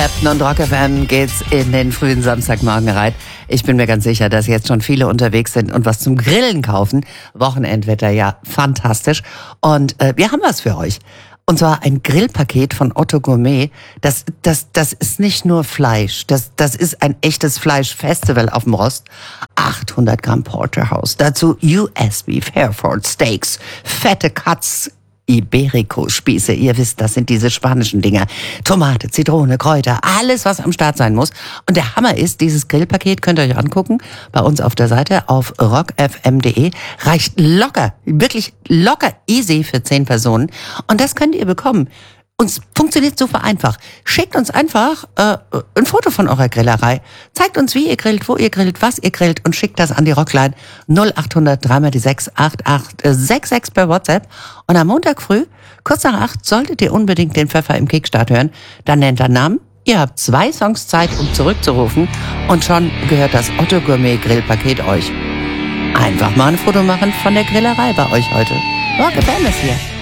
Clapton und Rock FM geht's in den frühen Samstagmorgen rein. Ich bin mir ganz sicher, dass jetzt schon viele unterwegs sind und was zum Grillen kaufen. Wochenendwetter, ja, fantastisch. Und wir haben was für euch. Und zwar ein Grillpaket von Otto Gourmet. Das ist nicht nur Fleisch. Das ist ein echtes Fleischfestival auf dem Rost. 800 Gramm Porterhouse. Dazu US Beef, Hereford Steaks, fette Cuts, Iberico-Spieße. Ihr wisst, das sind diese spanischen Dinger. Tomate, Zitrone, Kräuter, alles, was am Start sein muss. Und der Hammer ist, dieses Grillpaket könnt ihr euch angucken, bei uns auf der Seite auf rockfm.de. Reicht locker, wirklich locker easy für 10 Personen. Und das könnt ihr bekommen. Uns funktioniert super einfach. Schickt uns einfach ein Foto von eurer Grillerei. Zeigt uns, wie ihr grillt, wo ihr grillt, was ihr grillt und schickt das an die Rockline 0800 3x6 8866 per WhatsApp. Und am Montag früh, kurz nach 8, solltet ihr unbedingt den Pfeffer im Kickstart hören. Dann nennt er Namen. Ihr habt 2 Songs Zeit, um zurückzurufen. Und schon gehört das Otto Gourmet Grillpaket euch. Einfach mal ein Foto machen von der Grillerei bei euch heute. Rock FM ist hier.